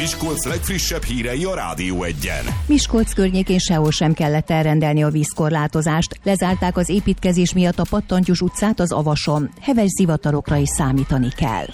Miskolc legfrissebb hírei a Rádió Egyen. Miskolc környékén sehol sem kellett elrendelni a vízkorlátozást. Lezárták az építkezés miatt a Pattantyús utcát az Avason. Heves zivatarokra is számítani kell.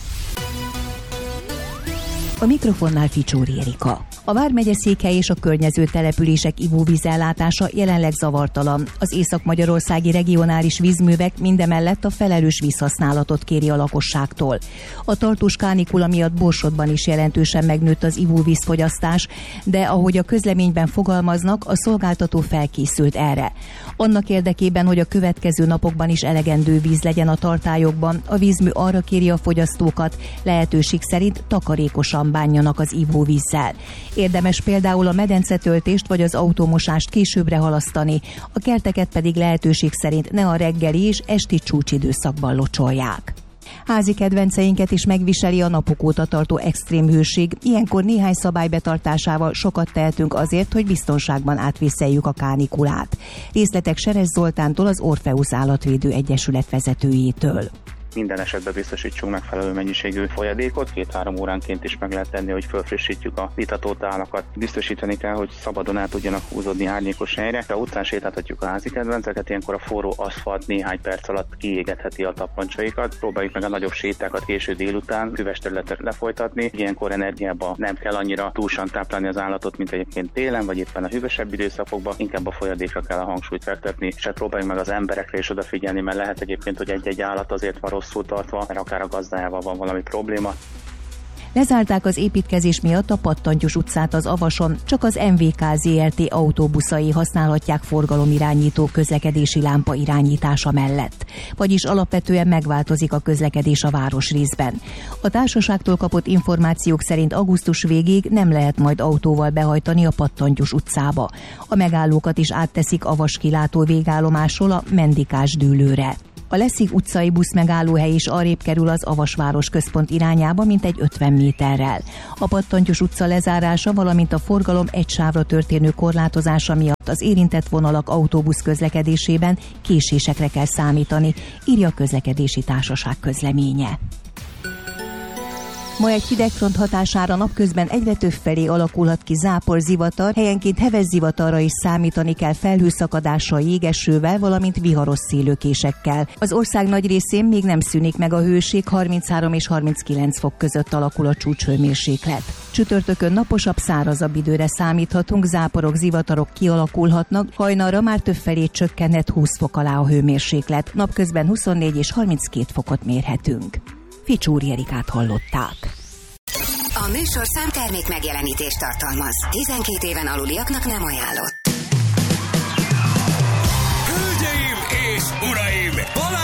A mikrofonnál Ficsóri Erika. A vármegye székhely és a környező települések ivóvízellátása jelenleg zavartalan. Az észak-magyarországi regionális vízművek mindemellett a felelős vízhasználatot kéri a lakosságtól. A tartós kánikula miatt Borsodban is jelentősen megnőtt az ivóvízfogyasztás, de ahogy a közleményben fogalmaznak, a szolgáltató felkészült erre. Annak érdekében, hogy a következő napokban is elegendő víz legyen a tartályokban, a vízmű arra kéri a fogyasztókat, lehetőség szerint takarékosan bánjanak az ivóvízzel. Érdemes például a medencetöltést vagy az autómosást későbbre halasztani, a kerteket pedig lehetőség szerint ne a reggeli és esti csúcsidőszakban locsolják. Házi kedvenceinket is megviseli a napok óta tartó extrém hőség. Ilyenkor néhány szabály betartásával sokat tehetünk azért, hogy biztonságban átvészeljük a kánikulát. Részletek Seres Zoltántól, az Orpheus Állatvédő Egyesület vezetőjétől. Minden esetben biztosítsunk megfelelő mennyiségű folyadékot, 2-3 óránként is meg lehet tenni, hogy felfrissítjük a vitatótálakat. Biztosítani kell, hogy szabadon el tudjanak húzódni árnyékos helyre. Ha utcán sétáltatjuk a házi kedvenceket, ilyenkor a forró aszfalt néhány perc alatt kiégetheti a tappancsaikat. Próbáljuk meg a nagyobb sétákat késő délután füves területre lefolytatni. Ilyenkor energiába nem kell annyira túlsan táplálni az állatot, mint egyébként télen, vagy éppen a hűvösebb időszakokban. Inkább a folyadékra kell a hangsúlyt fektetni, és próbáljuk meg az emberekre is odafigyelni, mert lehet egyébként, hogy egy-egy állat azért van rosszul tartva, mert akár a gazdájával van valami probléma. Lezárták az építkezés miatt a Pattantyús utcát az Avason, csak az MVK Zrt. Autóbuszai használhatják forgalomirányító közlekedési lámpa irányítása mellett. Vagyis alapvetően megváltozik a közlekedés a városrészben. A társaságtól kapott információk szerint augusztus végéig nem lehet majd autóval behajtani a Pattantyús utcába. A megállókat is átteszik a vaskilátó végállomásról a Mendikás dűlőre. A Leszig utcai buszmegállóhely is arrébb kerül az Avasváros központ irányába, mintegy 50 méterrel. A Pattantyús utca lezárása, valamint a forgalom egy sávra történő korlátozása miatt az érintett vonalak autóbusz közlekedésében késésekre kell számítani, írja a közlekedési társaság közleménye. Ma egy hidegfront hatására napközben egyre több felé alakulhat ki zápor-zivatar, helyenként heves zivatarra is számítani kell felhőszakadással, jégesővel, valamint viharos szélőkésekkel. Az ország nagy részén még nem szűnik meg a hőség, 33 és 39 fok között alakul a csúcshőmérséklet. Csütörtökön naposabb, szárazabb időre számíthatunk, záporok, zivatarok kialakulhatnak, hajnalra már többfelé csökkenhet 20 fok alá a hőmérséklet, napközben 24 és 32 fokot mérhetünk. Ficsóri Erikát hallották. A műsorszám termék megjelenítést tartalmaz. 12 éven aluliaknak nem ajánlott.